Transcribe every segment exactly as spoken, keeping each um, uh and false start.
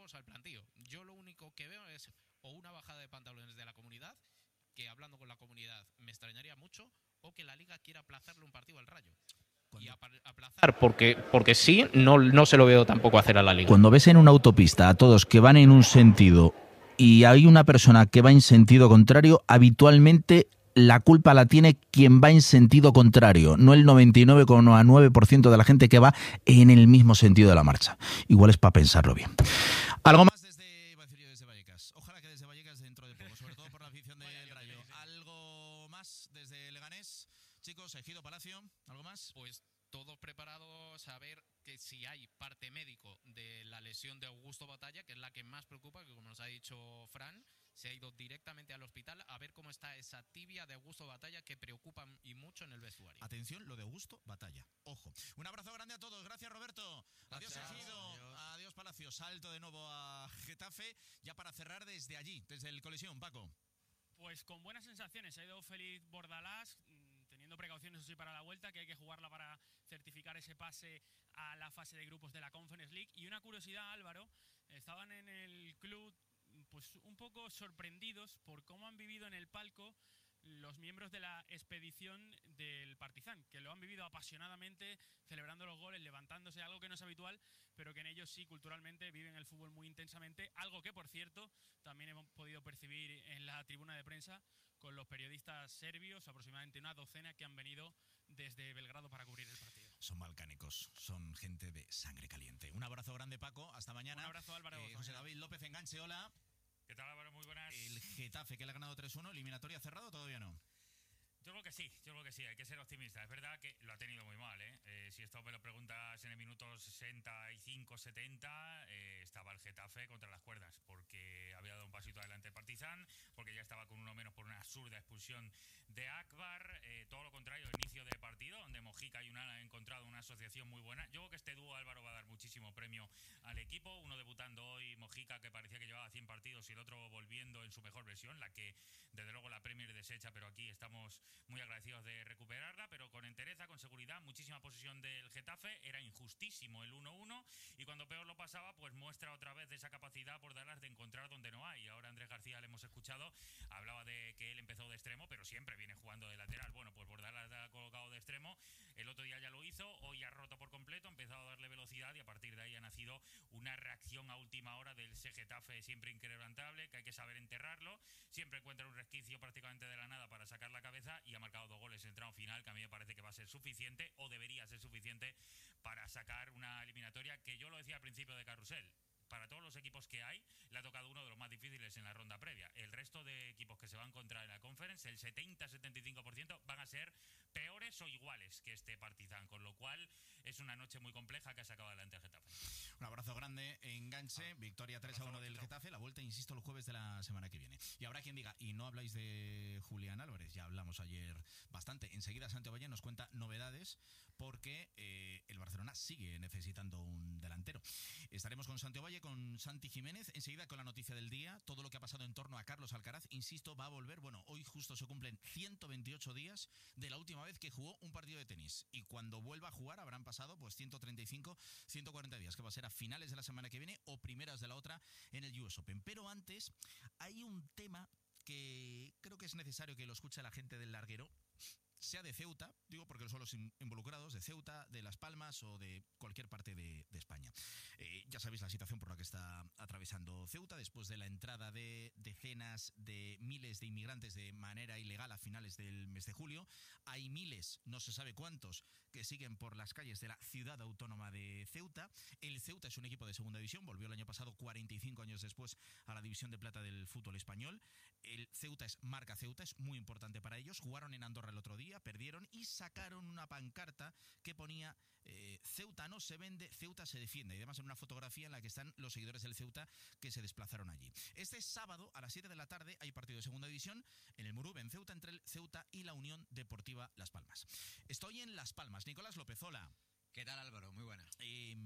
nuevos al plantío. Yo lo único que veo es o una bajada de pantalones de la comunidad, que hablando con la comunidad me extrañaría mucho, o que la Liga quiera aplazarle un partido al Rayo. Y aplazar porque, porque sí, no, no se lo veo tampoco hacer a la Liga. Cuando ves en una autopista a todos que van en un sentido y hay una persona que va en sentido contrario, habitualmente la culpa la tiene quien va en sentido contrario, no el noventa y nueve coma nueve por ciento de la gente que va en el mismo sentido de la marcha. Igual es para pensarlo bien. ¿Algo más desde, iba a decir yo desde Vallecas? Ojalá que desde Vallecas dentro de poco, sobre todo por la afición del Rayo. ¿Algo más desde Leganés? Chicos, Ejido Palacio, ¿algo más? Pues todo preparado, saber que si hay parte médico de la lesión de Augusto Batalla, que es la que más preocupa, que como nos ha dicho Fran, se ha ido directamente al hospital a ver cómo está esa tibia de Augusto Batalla que preocupa y mucho en el vestuario. Atención, lo de Augusto Batalla. Ojo. Un abrazo grande a todos. Gracias, Roberto. Gracias. Adiós, Ejido. Adiós. Adiós, Palacio. Salto de nuevo a Getafe. Ya para cerrar desde allí, desde el Colisión, Paco. Pues con buenas sensaciones. Ha ido feliz Bordalás, teniendo precauciones eso sí para la vuelta, que hay que jugarla para certificar ese pase a la fase de grupos de la Conference League. Y una curiosidad, Álvaro, estaban en el club pues un poco sorprendidos por cómo han vivido en el palco los miembros de la expedición del Partizan, que lo han vivido apasionadamente, celebrando los goles, levantándose, algo que no es habitual, pero que en ellos sí, culturalmente, viven el fútbol muy intensamente, algo que, por cierto, también hemos podido percibir en la tribuna de prensa con los periodistas serbios, aproximadamente una docena que han venido desde Belgrado para cubrir el partido. Son balcánicos, son gente de sangre caliente. Un abrazo grande, Paco, hasta mañana. Un abrazo, Álvaro. Eh, José David López, enganche, hola. ¿Qué tal, Álvaro? Muy buenas. El Getafe, que le ha ganado tres uno, eliminatoria cerrado, todavía no. Yo creo que sí, yo creo que sí, hay que ser optimista. Es verdad que lo ha tenido muy mal, ¿eh? eh si esto me lo preguntas en el minuto sesenta y cinco setenta, eh, estaba el Getafe contra las cuerdas, porque había dado un pasito adelante el Partizan, porque ya estaba con uno menos por una absurda expulsión de Akbar, eh, todo lo contrario, el inicio de partido, donde Mojica y Unal han encontrado una asociación muy buena. Yo creo que este dúo, Álvaro, va a dar muchísimo premio al equipo, uno debutando hoy, Mojica, que parecía que llevaba cien partidos, y el otro volviendo en su mejor versión, la que desde luego la Premier desecha, pero aquí estamos muy agradecidos de recuperarla, pero con entereza, con seguridad, muchísima posesión del Getafe, era injustísimo el uno uno, y cuando peor lo pasaba, pues muestra otra vez esa capacidad por darlas de encontrar donde no hay. Ahora Andrés García, le hemos escuchado, hablaba de que él empezó de extremo, pero siempre viene jugando de lateral. Bueno, pues Bordalas ha colocado de extremo, el otro día ya lo hizo, hoy ha roto por completo, ha empezado a darle velocidad, y a partir de ahí ha nacido una reacción a última hora del Getafe siempre inquebrantable, que hay que saber enterrarlo, siempre encuentra un resquicio prácticamente de la nada para sacar la cabeza, y ha marcado dos goles en el tramo final, que a mí me parece que va a ser suficiente, o debería ser suficiente, para sacar una eliminatoria que, yo lo decía al principio de Carrusel, para todos los equipos que hay, le ha tocado uno de los más difíciles en la ronda previa. El resto de equipos que se van a encontrar en la Conference, el setenta a setenta y cinco por ciento van a ser peores o iguales que este Partizan, con lo cual es una noche muy compleja que ha sacado adelante el Getafe. Un abrazo grande, enganche, victoria tres a uno del Getafe, la vuelta, insisto, el jueves de la semana que viene. Y habrá quien diga, y no habláis de Julián Álvarez, ya hablamos ayer bastante. Enseguida Santi Valle nos cuenta novedades, porque eh, el Barcelona sigue necesitando un delantero. Estaremos con Santi Valle, con Santi Jiménez, enseguida con la noticia del día, todo lo que ha pasado en torno a Carlos Alcaraz. Insisto, va a volver, bueno, hoy justo se cumplen ciento veintiocho días de la última vez que jugó un partido de tenis, y cuando vuelva a jugar habrán pasado pues ciento treinta y cinco, ciento cuarenta días, que va a ser a finales de la semana que viene o primeras de la otra en el U S Open. Pero antes hay un tema que creo que es necesario que lo escuche la gente del larguero, sea de Ceuta, digo porque son los involucrados, de Ceuta, de Las Palmas o de cualquier parte de, de España. Eh, ya sabéis la situación por la que está atravesando Ceuta después de la entrada de decenas de miles de inmigrantes de manera ilegal a finales del mes de julio. Hay miles, no se sabe cuántos, que siguen por las calles de la ciudad autónoma de Ceuta. El Ceuta es un equipo de segunda división, volvió el año pasado, cuarenta y cinco años después, a la división de plata del fútbol español. El Ceuta es marca Ceuta, es muy importante para ellos. Jugaron en Andorra el otro día, perdieron y sacaron una pancarta que ponía eh, Ceuta no se vende, Ceuta se defiende, y además en una fotografía en la que están los seguidores del Ceuta que se desplazaron allí. Este sábado a las siete de la tarde hay partido de segunda división en el Murube, en Ceuta, entre el Ceuta y la Unión Deportiva Las Palmas. Estoy en Las Palmas. Nicolás López, hola. ¿Qué tal, Álvaro? Muy buena. Eh,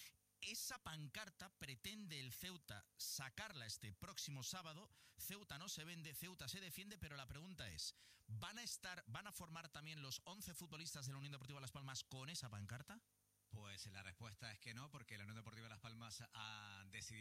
Esa pancarta pretende el Ceuta sacarla este próximo sábado. Ceuta no se vende, Ceuta se defiende, pero la pregunta es, ¿van a estar, van a formar también los once futbolistas de la Unión Deportiva Las Palmas con esa pancarta? Pues la respuesta es que no, porque la Unión Deportiva Las Palmas ha decidido